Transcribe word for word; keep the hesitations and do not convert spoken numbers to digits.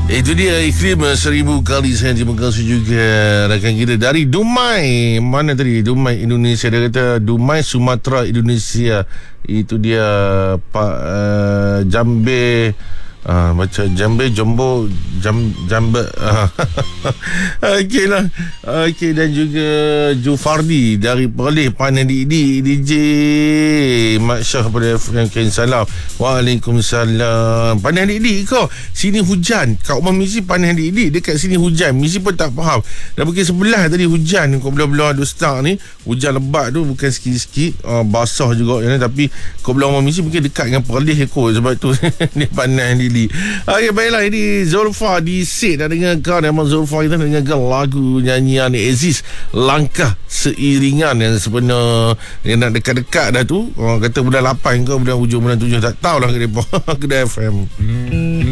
Itu dia iklim seribu kali saya terima kasih juga rakan kita dari Dumai. Mana tadi? Dumai Indonesia. Dia kata Dumai Sumatera Indonesia. Itu dia Pak uh, Jambe. Ah, baca Jambe Jombo Jam Jambe. Ah. Okey lah. Okey, dan juga Jufardi dari Perlis Pan D D D J Mak Syah pada Franklin salam. Waalaikumsalam. Pan D D kau sini hujan. Kat rumah misi Pan D D dekat sini hujan. Misi pun tak faham. Dah pergi sebelah tadi hujan kau belah-belah ada start ni. Hujan lebat tu bukan sikit-sikit, uh, basah juga ya, tapi kau belah rumah misi mungkin dekat dengan Perlis kot, sebab tu dia panas ni. Okey, baiklah, ini Zulfa di set dah dengarkan. Nama Zulfa kita dengarkan lagu nyanyian Aziz Langkah Seiringan yang sebenar yang nak dekat-dekat dah tu. Orang kata bulan lapan ke bulan hujung bulan tujuh, tak tahulah ke depa. Kedai F M.